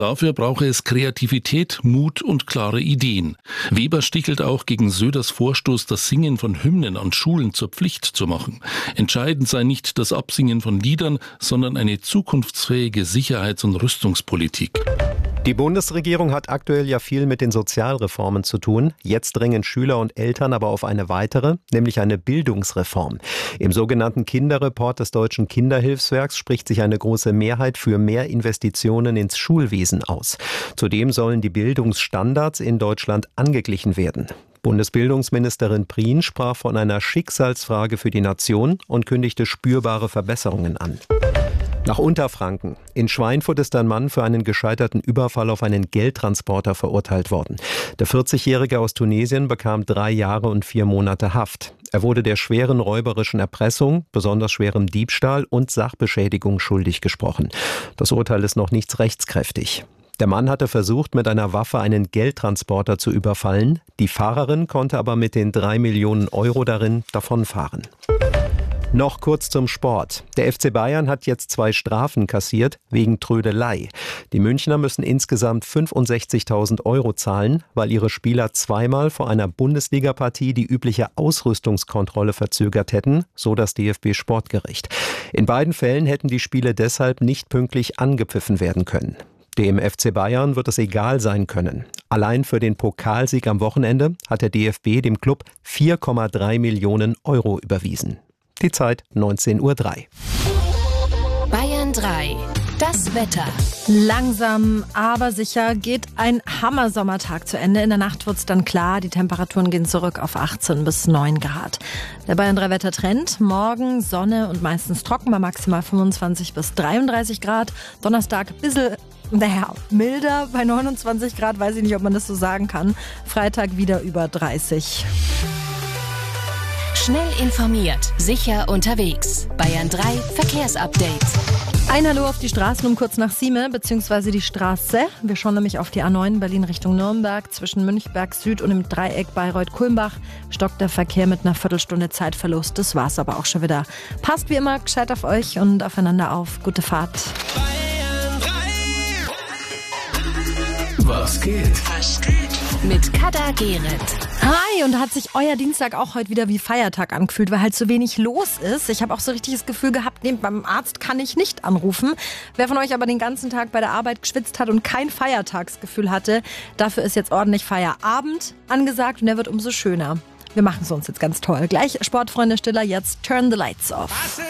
Dafür brauche es Kreativität, Mut und klare Ideen. Weber stichelt auch gegen Söders Vorstoß, das Singen von Hymnen an Schulen zur Pflicht zu machen. Entscheidend sei nicht das Absingen von Liedern, sondern eine zukunftsfähige Sicherheits- und Rüstungspolitik. Die Bundesregierung hat aktuell ja viel mit den Sozialreformen zu tun. Jetzt drängen Schüler und Eltern aber auf eine weitere, nämlich eine Bildungsreform. Im sogenannten Kinderreport des Deutschen Kinderhilfswerks spricht sich eine große Mehrheit für mehr Investitionen ins Schulwesen aus. Zudem sollen die Bildungsstandards in Deutschland angeglichen werden. Bundesbildungsministerin Prien sprach von einer Schicksalsfrage für die Nation und kündigte spürbare Verbesserungen an. Nach Unterfranken. In Schweinfurt ist ein Mann für einen gescheiterten Überfall auf einen Geldtransporter verurteilt worden. Der 40-Jährige aus Tunesien bekam 3 Jahre und 4 Monate Haft. Er wurde der schweren räuberischen Erpressung, besonders schwerem Diebstahl und Sachbeschädigung schuldig gesprochen. Das Urteil ist noch nicht rechtskräftig. Der Mann hatte versucht, mit einer Waffe einen Geldtransporter zu überfallen. Die Fahrerin konnte aber mit den 3 Millionen Euro darin davonfahren. Noch kurz zum Sport. Der FC Bayern hat jetzt 2 Strafen kassiert wegen Trödelei. Die Münchner müssen insgesamt 65.000 Euro zahlen, weil ihre Spieler zweimal vor einer Bundesliga-Partie die übliche Ausrüstungskontrolle verzögert hätten, so das DFB-Sportgericht. In beiden Fällen hätten die Spiele deshalb nicht pünktlich angepfiffen werden können. Dem FC Bayern wird es egal sein können. Allein für den Pokalsieg am Wochenende hat der DFB dem Klub 4,3 Millionen Euro überwiesen. Die Zeit 19:03 Uhr. Bayern 3. Das Wetter. Langsam, aber sicher geht ein Hammersommertag zu Ende. In der Nacht wird's dann klar. Die Temperaturen gehen zurück auf 18 bis 9 Grad. Der Bayern 3 Wettertrend. Morgen Sonne und meistens trocken bei maximal 25 bis 33 Grad. Donnerstag ein bisschen milder bei 29 Grad. Weiß ich nicht, ob man das so sagen kann. Freitag wieder über 30. Schnell informiert, sicher unterwegs. Bayern 3 Verkehrsupdate. Ein Hallo auf die Straßen um kurz nach 7, beziehungsweise die Straße. Wir schauen nämlich auf die A9 Berlin Richtung Nürnberg. Zwischen Münchberg Süd und im Dreieck Bayreuth-Kulmbach stockt der Verkehr mit einer Viertelstunde Zeitverlust. Das war's aber auch schon wieder. Passt wie immer gescheit auf euch und aufeinander auf. Gute Fahrt. Bayern 3. Was geht? Mit Kada Gerrit. Hi, und hat sich euer Dienstag auch heute wieder wie Feiertag angefühlt, weil halt so wenig los ist? Ich habe auch so richtig das Gefühl gehabt, beim Arzt kann ich nicht anrufen. Wer von euch aber den ganzen Tag bei der Arbeit geschwitzt hat und kein Feiertagsgefühl hatte, dafür ist jetzt ordentlich Feierabend angesagt und der wird umso schöner. Wir machen es uns jetzt ganz toll. Gleich Sportfreunde Stiller, jetzt Turn the Lights Off.